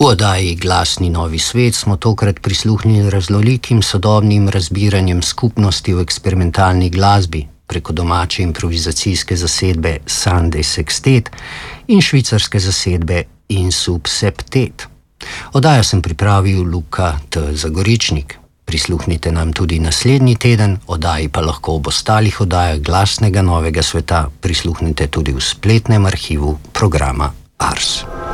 V oddaji Glasni novi svet smo tokrat prisluhnili raznolikim sodobnim razbiranjem skupnosti v eksperimentalni glasbi preko domače improvizacijske zasedbe Sunday Sextet in švicarske zasedbe Insub Septet. Oddajo sem pripravil Luka T. Zagoričnik. Prisluhnite nam tudi naslednji teden, oddaji pa lahko ob ostalih oddajah Glasnega novega sveta prisluhnite tudi v spletnem arhivu programa Ars.